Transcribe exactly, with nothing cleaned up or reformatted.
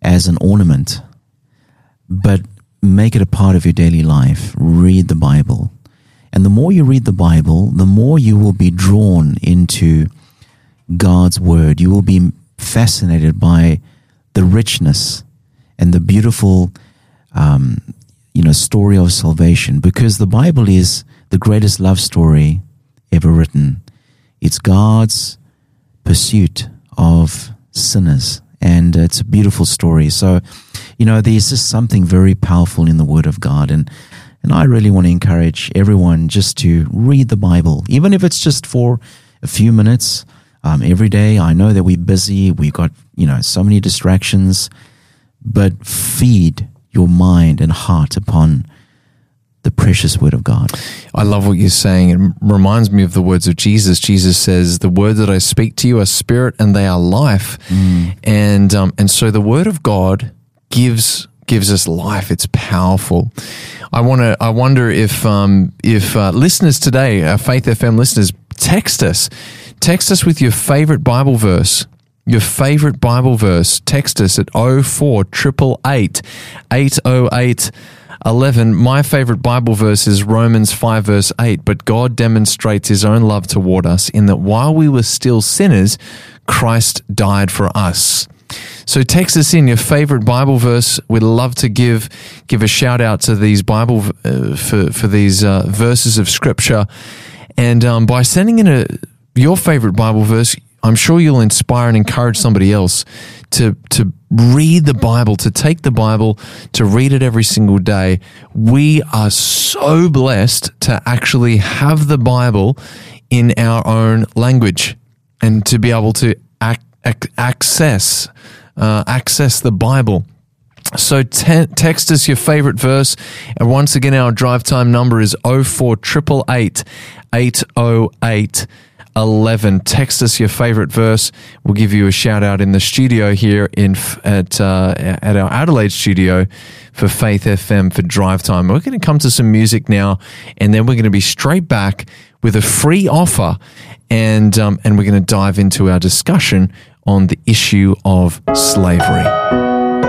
as an ornament, but make it a part of your daily life. Read the Bible. And the more you read the Bible, the more you will be drawn into God's Word. You will be fascinated by the richness and the beautiful um, you know, story of salvation, because the Bible is the greatest love story ever written. It's God's pursuit of sinners, and it's a beautiful story. So, you know, there's just something very powerful in the Word of God, and and I really want to encourage everyone just to read the Bible, even if it's just for a few minutes um, every day. I know that we're busy, we've got, you know, so many distractions, but feed your mind and heart upon the precious Word of God. I love what you're saying. It reminds me of the words of Jesus. Jesus says, the words that I speak to you are spirit and they are life. Mm. And um, and so the Word of God gives gives us life. It's powerful. I want to. I wonder if um, if uh, listeners today, uh, Faith F M listeners, text us. Text us with your favorite Bible verse. Your favorite Bible verse. Text us at oh four eight eight eight oh eight eleven. My favorite Bible verse is Romans five verse eight. But God demonstrates his own love toward us in that while we were still sinners, Christ died for us. So text us in your favorite Bible verse. We'd love to give give a shout out to these Bible uh, for for these uh, verses of Scripture, and um, by sending in a your favorite Bible verse, I'm sure you'll inspire and encourage somebody else to to read the Bible, to take the Bible, to read it every single day. We are so blessed to actually have the Bible in our own language and to be able to ac- ac- access uh, access the Bible. So te- text us your favorite verse. And once again, our drive time number is oh four eight eight eight oh eight eleven. Text us your favorite verse. We'll give you a shout out in the studio here in at uh, at our Adelaide studio for Faith F M for Drive Time. We're going to come to some music now, and then we're going to be straight back with a free offer, and um, and we're going to dive into our discussion on the issue of slavery.